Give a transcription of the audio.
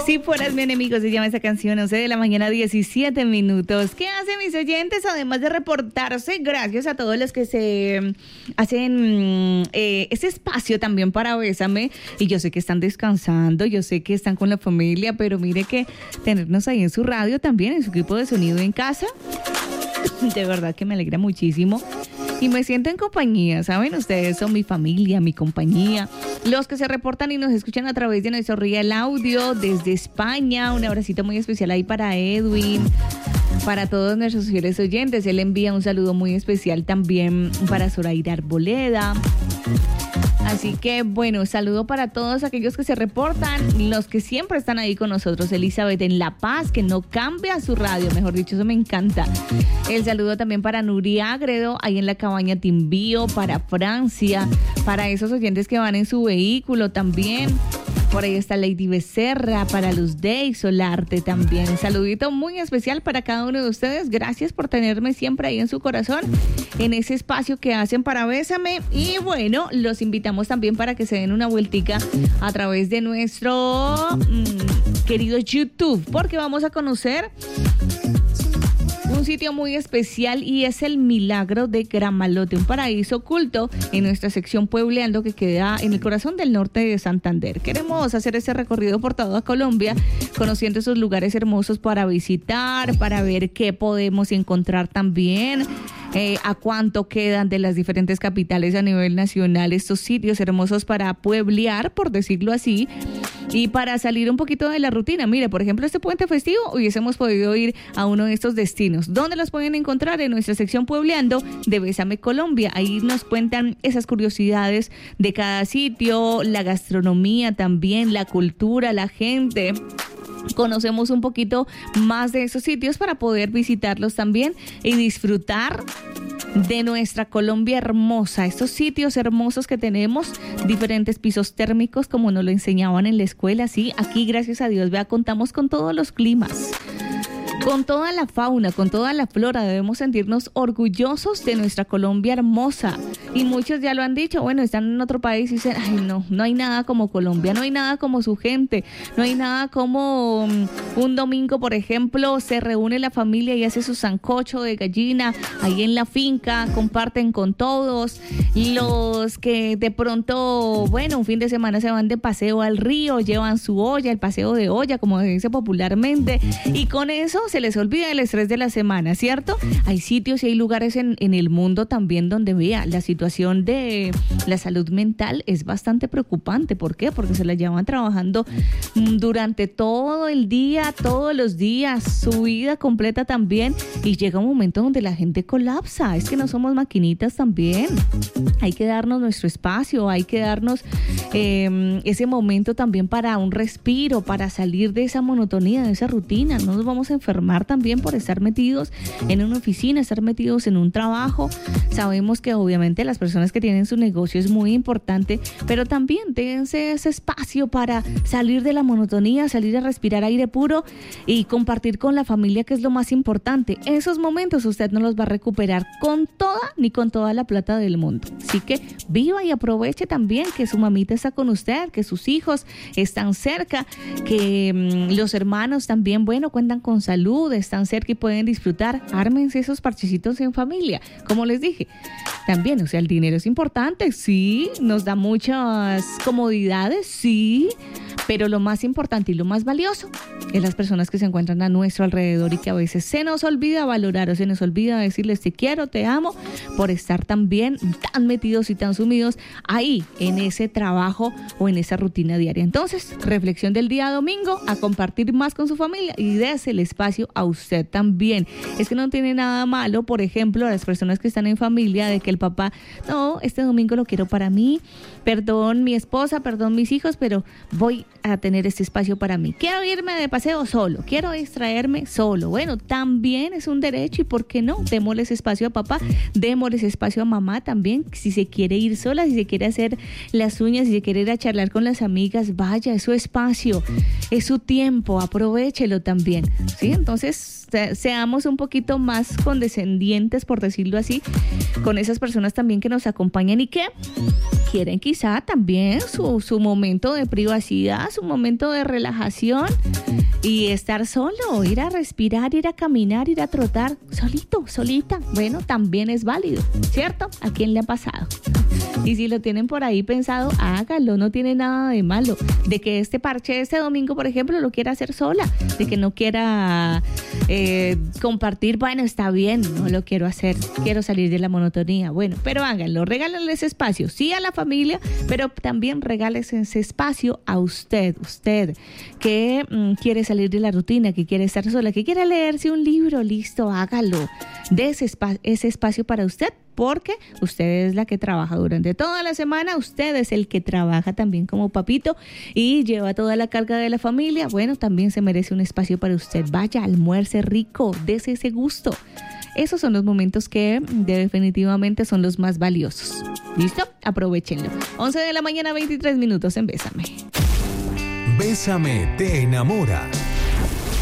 Si fueras mi enemigo, se llama esa canción, 11 de la mañana, 17 minutos. ¿Qué hacen mis oyentes? Además de reportarse, gracias a todos los que se hacen ese espacio también para Bésame. Y yo sé que están descansando, yo sé que están con la familia, pero mire que tenernos ahí en su radio también, en su equipo de sonido en casa, de verdad que me alegra muchísimo. Y me siento en compañía, ¿saben? Ustedes son mi familia, mi compañía. Los que se reportan y nos escuchan a través de nuestro Real Audio desde España. Un abracito muy especial ahí para Edwin, para todos nuestros fieles oyentes. Él envía un saludo muy especial también para Zoraida Arboleda. Así que, bueno, saludo para todos aquellos que se reportan, los que siempre están ahí con nosotros. Elizabeth en La Paz, que no cambia su radio, mejor dicho, eso me encanta. El saludo también para Nuria Agredo, ahí en la cabaña Timbío, para Francia, para esos oyentes que van en su vehículo también. Por ahí está Lady Becerra, para Luz Dey Solarte también. Un saludito muy especial para cada uno de ustedes. Gracias por tenerme siempre ahí en su corazón, en ese espacio que hacen para Bésame. Y bueno, los invitamos también para que se den una vueltica a través de nuestro querido YouTube, porque vamos a conocer un sitio muy especial y es el Milagro de Gramalote, un paraíso oculto en nuestra sección Puebleando que queda en el corazón del norte de Santander. Queremos hacer ese recorrido por toda Colombia, conociendo esos lugares hermosos para visitar, para ver qué podemos encontrar también. A cuánto quedan de las diferentes capitales a nivel nacional estos sitios hermosos para pueblear, por decirlo así, y para salir un poquito de la rutina. Mire, por ejemplo, este puente festivo hubiésemos podido ir a uno de estos destinos. ¿Dónde los pueden encontrar? En nuestra sección Puebleando de Bésame Colombia. Ahí nos cuentan esas curiosidades de cada sitio, la gastronomía también, la cultura, la gente. Conocemos un poquito más de esos sitios para poder visitarlos también y disfrutar de nuestra Colombia hermosa, estos sitios hermosos que tenemos, diferentes pisos térmicos como nos lo enseñaban en la escuela. Sí, aquí gracias a Dios, vea, contamos con todos los climas, con toda la fauna, con toda la flora. Debemos sentirnos orgullosos de nuestra Colombia hermosa. Y muchos ya lo han dicho, bueno, están en otro país y dicen, ay no hay nada como Colombia, no hay nada como su gente, no hay nada como un domingo, por ejemplo, se reúne la familia y hace su sancocho de gallina ahí en la finca, comparten con todos. Los que de pronto, bueno, un fin de semana se van de paseo al río, llevan su olla, el paseo de olla, como se dice popularmente, y con eso se les olvida el estrés de la semana, ¿cierto? Hay sitios y hay lugares en el mundo también donde, vea, la situación de la salud mental es bastante preocupante. ¿Por qué? Porque se la llevan trabajando durante todo el día, todos los días, su vida completa también, y llega un momento donde la gente colapsa. Es que no somos maquinitas también. Hay que darnos nuestro espacio, hay que darnos ese momento también para un respiro, para salir de esa monotonía, de esa rutina. No nos vamos a enfermar también por estar metidos en una oficina, estar metidos en un trabajo. Sabemos que obviamente las personas que tienen su negocio es muy importante, pero también dense ese espacio para salir de la monotonía, salir a respirar aire puro y compartir con la familia, que es lo más importante. Esos momentos usted no los va a recuperar con toda ni con toda la plata del mundo. Así que viva y aproveche también que su mamita está con usted, que sus hijos están cerca, que los hermanos también, bueno, cuentan con salud, están cerca y pueden disfrutar. Ármense esos parchecitos en familia. Como les dije, también, o sea, el dinero es importante, sí, nos da muchas comodidades, sí, pero lo más importante y lo más valioso es las personas que se encuentran a nuestro alrededor y que a veces se nos olvida valorar o se nos olvida decirles te quiero, te amo, por estar tan bien, tan metidos y tan sumidos ahí en ese trabajo o en esa rutina diaria. Entonces, reflexión del día domingo, a compartir más con su familia y dése el espacio a usted también. Es que no tiene nada malo, por ejemplo, a las personas que están en familia, de que el papá, no, este domingo lo quiero para mí, perdón mi esposa, perdón mis hijos, pero voy a tener este espacio para mí. Quiero irme de paseo solo, quiero distraerme solo. Bueno, también es un derecho, y ¿por qué no? Démosle ese espacio a papá, démosle ese espacio a mamá también. Si se quiere ir sola, si se quiere hacer las uñas, si se quiere ir a charlar con las amigas, vaya, es su espacio, es su tiempo, aprovéchelo también, ¿sí? Entonces, seamos un poquito más condescendientes, por decirlo así, con esas personas también que nos acompañan y que quieren quizá también su momento de privacidad, su momento de relajación y estar solo, ir a respirar, ir a caminar, ir a trotar, solito, solita. Bueno, también es válido, ¿cierto? ¿A quién le ha pasado? Y si lo tienen por ahí pensado, hágalo, no tiene nada de malo. De que este parche este domingo, por ejemplo, lo quiera hacer sola, de que no quiera compartir, bueno, está bien, no lo quiero hacer, quiero salir de la monotonía. Bueno, pero háganlo, regálenle ese espacio, sí a la familia, pero también regálese ese espacio a usted que quiere salir de la rutina, que quiere estar sola, que quiere leerse un libro, listo, hágalo. De ese espacio para usted, porque usted es la que trabaja durante toda la semana, usted es el que trabaja también como papito y lleva toda la carga de la familia. Bueno, también se merece un espacio para usted. Vaya, almuerce rico, dese ese gusto. Esos son los momentos que definitivamente son los más valiosos. ¿Listo? Aprovechenlo. 11 de la mañana, 23 minutos en Bésame. Bésame te enamora.